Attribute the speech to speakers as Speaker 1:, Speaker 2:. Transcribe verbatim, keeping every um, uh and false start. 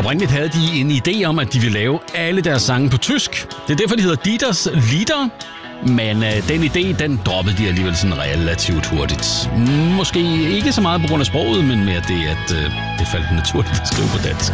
Speaker 1: Oprindeligt havde de en idé om, at de ville lave alle deres sange på tysk. Det er derfor, de hedder Dieters Lieder. Men øh, den idé, den droppede de alligevel sådan relativt hurtigt. Måske ikke så meget på grund af sproget, men mere det, at øh, det faldt naturligt at skrive på dansk.